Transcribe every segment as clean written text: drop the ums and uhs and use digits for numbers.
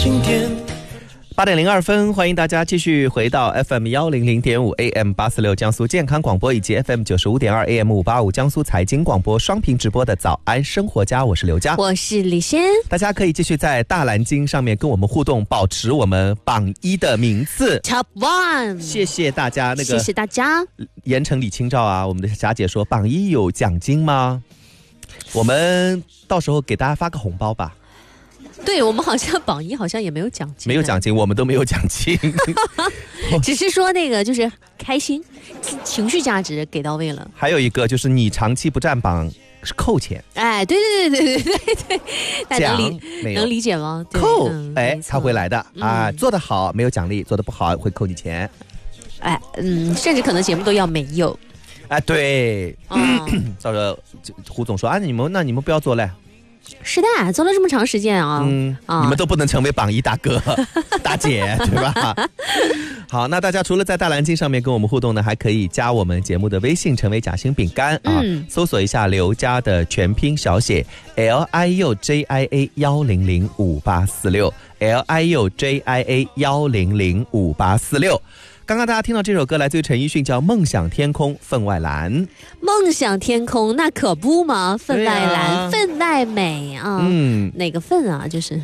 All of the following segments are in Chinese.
晴天。 8点02分，欢迎大家继续回到 FM 100.5 AM 846江苏健康广播以及 FM 95.2 AM 585江苏财经广播双屏直播的早安生活家，我是刘佳， 我是李轩。 大家可以继续在大蓝鲸上面跟我们互动，保持我们榜1的名次 Top One。 谢谢大家。 谢谢大家。 盐城李清照啊，我们的霞姐说榜1有奖金吗？我们到时候给大家发个红包吧。 对，我们好像榜1好像也没有奖金， 没有奖金，我们都没有奖金只是说那个就是开心，情绪价值给到位了。 还有一个就是你长期不占榜是扣钱。 哎，对，大家能理解吗？ 扣，他会来的啊，做得好没有奖励，做得不好会扣你钱。 哎，甚至可能节目都要没有。 哎，对，到时候胡总说啊，你们不要做嘞。 是的，做了这么长时间啊， 你们都不能成为榜1大哥大姐，对吧？好，那大家除了在大蓝鲸上面跟我们互动呢，还可以加我们节目的微信，成为夹心饼干啊，搜索一下刘佳的全拼小写 LIUJIA 1005846 LIUJIA 1005846。刚刚大家听到这首歌来自于陈奕迅，叫《梦想天空分外蓝》。 梦想天空那可不嘛，分外蓝，分外美啊。哪个分啊？就是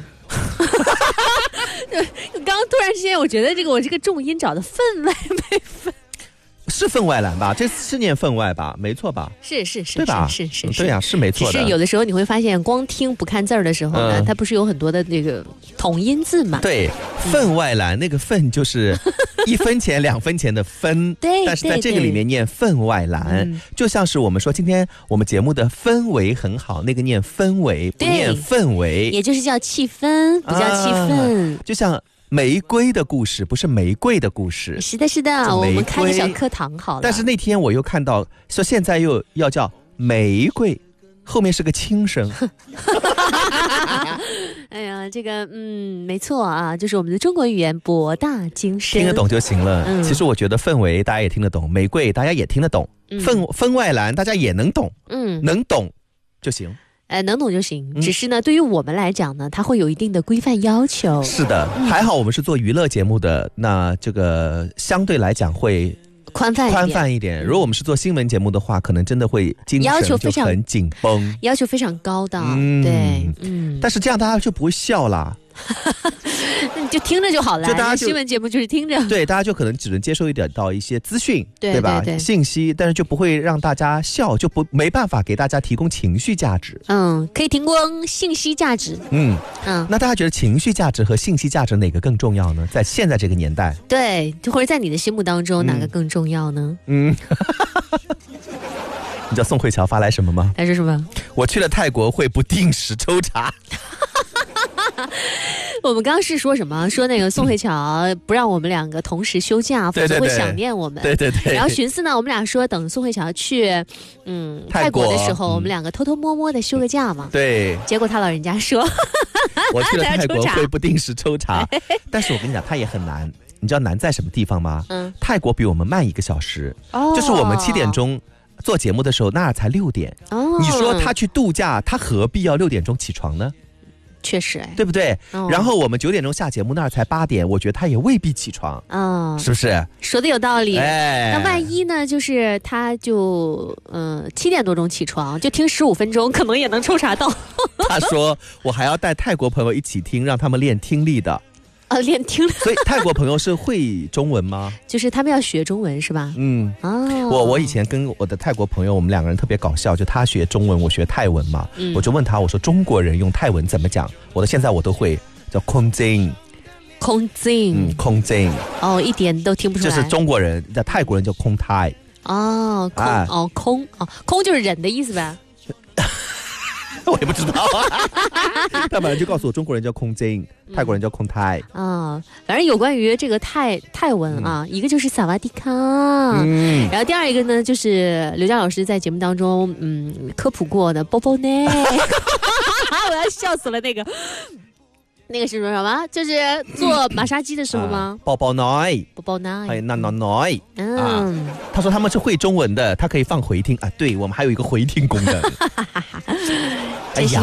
刚刚突然之间，我觉得我这个重音找的分外美分。 是分外蓝吧？这是念分外吧？没错吧？ 是， 对吧？ 是， 对呀，是没错的。 只是有的时候你会发现，光听不看字儿的时候呢，它不是有很多的那个统音字嘛？ 对，分外蓝那个分就是1分钱2分钱的分， 对。 但是在这个里面念分外蓝，就像是我们说今天我们节目的氛围很好，那个念氛围不念氛围， 也就是叫气氛，不叫气氛， 就像。玫瑰的故事不是玫瑰的故事。 是的，我们开个小课堂好了。 但是那天我又看到说现在又要叫玫瑰，后面是个轻声。 哎呀，这个没错啊，就是我们的中国语言博大精深， 听得懂就行了。其实我觉得氛围大家也听得懂，玫瑰大家也听得懂，分外蓝大家也能懂，能懂就行。 能懂就行，只是呢，对于我们来讲呢，它会有一定的规范要求。 是的，还好我们是做娱乐节目的，那这个相对来讲会宽泛一点。如果我们是做新闻节目的话，可能真的会精神就很紧绷， 要求非常高的。对， 但是这样大家就不会笑啦。 那你就听着就好了， 就大家新闻节目就是听着， 对，大家就可能只能接受到一些资讯，对吧？对，信息，但是就不会让大家笑，就没办法给大家提供情绪价值。 可以提供信息价值。 那大家觉得情绪价值和信息价值哪个更重要呢？在现在这个年代， 对，或者在你的心目当中哪个更重要呢？ 你知道宋慧乔发来什么吗？ 他说什么？ 我去了泰国会不定时抽查。 我们刚刚是说什么？说那个宋慧乔不让我们两个同时休假，否则会想念我们。对。然后寻思呢，我们俩说等宋慧乔去泰国的时候，我们两个偷偷摸摸的休个假嘛。对。结果他老人家说， 我去了泰国会不定时抽查。但是我跟你讲，他也很难。你知道难在什么地方吗？泰国比我们慢1个小时。就是我们7点钟做节目的时候，那才6点。你说他去度假，他何必要6点钟起床呢？ 确实， 对不对？然后我们9点钟下节目，那儿才8点，我觉得他也未必起床，是不是？ 说的有道理。那万一呢？就是他就7点多钟起床，就听15分钟，可能也能抽查到。 他说我还要带泰国朋友一起听，让他们练听力的。 练听力。 所以泰国朋友是会中文吗？ 就是他们要学中文是吧？ 我以前跟我的泰国朋友，我们2个人特别搞笑，就他学中文，我学泰文嘛。我就问他，我说中国人用泰文怎么讲？现在我都会叫空精。 空精。一点都听不出来。 就是中国人，泰国人叫空泰。 空就是人的意思呗。 我也不知道他本来就告诉我中国人叫空精，泰国人叫空泰。 反正有关于这个泰文啊，一个就是萨瓦迪卡，然后第二一个呢就是刘佳老师在节目当中科普过的包包呢。我要笑死了。那个是什么？就是做马杀鸡的时候吗？ 包包奶，还有奶。他说他们是会中文的，他可以放回听啊。对，我们还有一个回听功能。哎呀。